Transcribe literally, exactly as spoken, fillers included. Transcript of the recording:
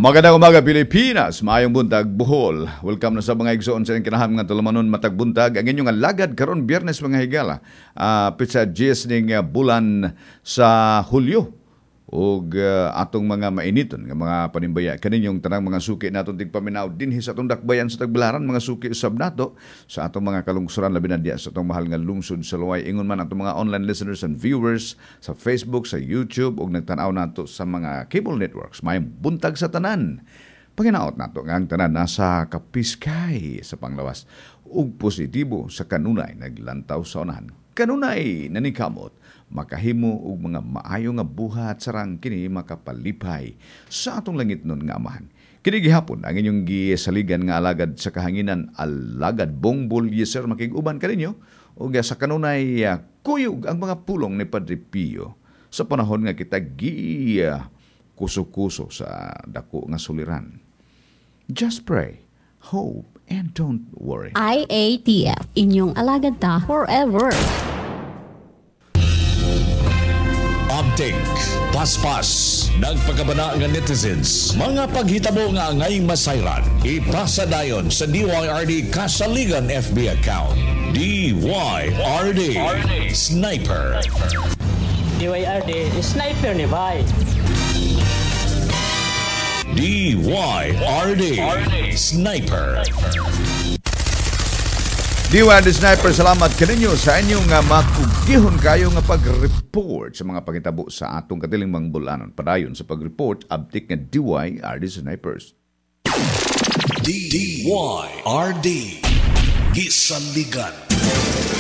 Magandang umaga Pilipinas, maayong buntag Bohol. Welcome na sa mga igsoon sa kinaham nga tulamanon matag buntag. Ang inyong lagad karon Biyernes mga higala. Uh, pizza Gs ning uh, bulan sa Hulyo. Og uh, atong mga mainiton nga mga panimbaya kaninyong tanang mga suki naton tigpaminaw dinhi sa atong dakbayan sa Tagbilaran, mga suki usab nato sa atong mga kalungsuran labi na diya sa atong mahal nga lungsod sa Luway. Ingon man atong mga online listeners and viewers sa Facebook, sa YouTube ug nagtan-aw nato sa mga cable networks. May buntag sa tanan. Panginaot nato nga ang tanan nasa kapiskay sa panglawas ug positibo sa kanunay naglantaw sa unahan. Kanunay nanikamot makahimo og mga maayo nga buhat sarang kini makapalipay sa atong langit nun nga amahan. Kini gihapon ang inyong gisaligan nga alagad sa kahanginan, alagad Bongbol Yeser makig-uban kaninyo ug sa kanunay uh, kuyog ang mga pulong ni Padre Pio sa panahon nga kita gi uh, kuso-kuso sa dako nga suliran. Just pray, hope, and don't worry. I A T F, inyong alagad ta forever. Update, paspas, nagpagabana nga netizens, mga paghitabo nga angay masayran, ipasa dayon sa D Y R D Kasaligan F B account. D Y R D Sniper. D Y R D Sniper ni Bay. D Y R D Sniper. D Y R D Sniper, salamat kaninyo sa inyong nga makugihon kayo nga pag-report sa mga pagitabo sa atong katiling mangbulanon. Padayon sa pag-report, update nga D Y R D Snipers. D Y R D Gisaligan.